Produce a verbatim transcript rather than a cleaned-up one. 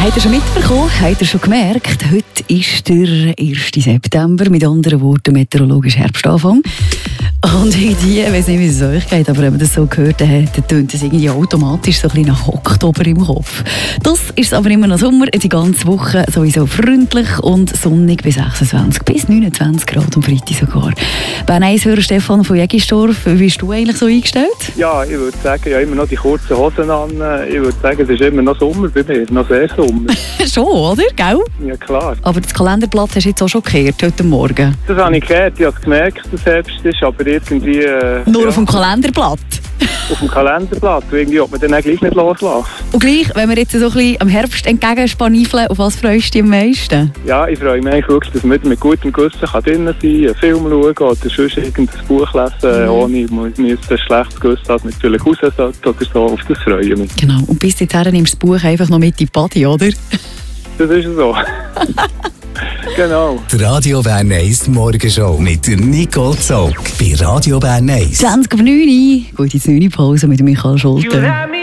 Habt ihr schon mitbekommen? Habt ihr schon gemerkt? Heute ist der erste September, mit anderen Worten meteorologisch Herbstanfang. Und in die, ich weiss nicht, wie es euch geht, aber wenn man das so gehört hat, dann tönt es irgendwie automatisch so ein bisschen nach Oktober im Kopf. Das ist aber immer noch Sommer, die ganze Woche sowieso freundlich und sonnig bis sechsundzwanzig bis neunundzwanzig Grad, am Freitag sogar. Bern eins Hörer Stefan von Jägistorf, wie bist du eigentlich so eingestellt? Ja, ich würde sagen, ja, immer noch die kurzen Hosen an. Ich würde sagen, es ist immer noch Sommer bei mir, noch sehr Sommer. Schon, oder? Gell? Ja, klar. Aber das Kalenderblatt hast du jetzt auch schon gehört, heute Morgen. Das habe ich gehört, ich habe gemerkt, dass es Herbst ist, aber irgendwie... Äh, Nur ja, auf dem Kalenderblatt? Auf dem Kalenderblatt, irgendwie ob man dann auch gleich nicht loslassen. Und gleich, wenn wir jetzt so ein bisschen am Herbst entgegenspanifeln, auf was freust du dich am meisten? Ja, ich freue mich eigentlich wirklich, dass man mit gutem Gewissen drinnen sein kann, einen Film schauen oder sonst irgendein Buch lesen, mhm. ohne mir ein schlechtes Gewissen hat, mit vielleicht raus sollte oder so. Auf das freue ich mich. Genau, und bis dahin nimmst du das Buch einfach noch mit in die Body, oder? Das ist so. Genau. Die Radio Bern eins Morgenshow mit der Nicole Zog bei Radio Bern eins. zwanzig ab neun. Gut, jetzt neun Pause mit Michael Schulte.